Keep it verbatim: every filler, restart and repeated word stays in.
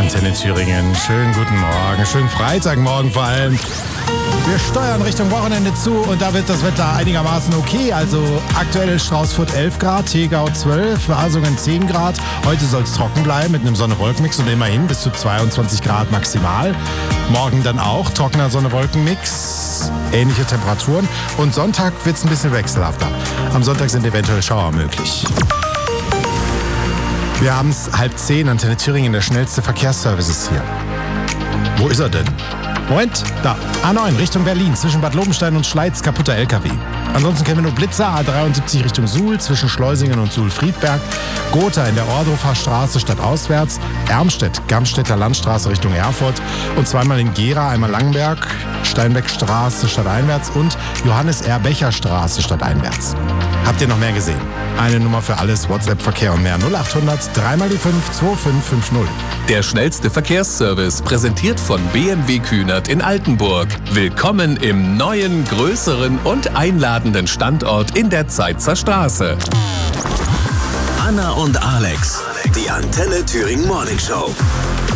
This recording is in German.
Antenne Thüringen. Schönen guten Morgen, schönen Freitagmorgen vor allem. Wir steuern Richtung Wochenende zu und da wird das Wetter einigermaßen okay. Also aktuell Straußfurt elf Grad, Tegau zwölf, Wasungen zehn Grad. Heute soll es trocken bleiben mit einem Sonne-Wolken-Mix und immerhin bis zu zweiundzwanzig Grad maximal. Morgen dann auch trockener Sonne-Wolken-Mix, ähnliche Temperaturen. Und Sonntag wird es ein bisschen wechselhafter. Am Sonntag sind eventuell Schauer möglich. Wir haben es halb zehn, Antenne Thüringen, der schnellste Verkehrsservice ist hier. Wo ist er denn? Moment, da. A neun Richtung Berlin, zwischen Bad Lobenstein und Schleiz, kaputter L K W. Ansonsten kennen wir nur Blitzer, A dreiundsiebzig Richtung Suhl, zwischen Schleusingen und Suhl-Friedberg. Gotha in der Ordorfer Straße stadtauswärts. Ermstedt, Gamstädter Landstraße Richtung Erfurt. Und zweimal in Gera, einmal Langenberg, Steinbeckstraße stadteinwärts und Johannes R. Becher Straße stadteinwärts. Habt ihr noch mehr gesehen? Eine Nummer für alles, WhatsApp-Verkehr und mehr. null achthundert drei mal die fünf zwei fünf fünf null. Der schnellste Verkehrsservice, präsentiert von B M W Kühnert in Altenburg. Willkommen im neuen, größeren und einladenden Standort in der Zeitzer Straße. Anna und Alex, die Antenne Thüringen Morning Show.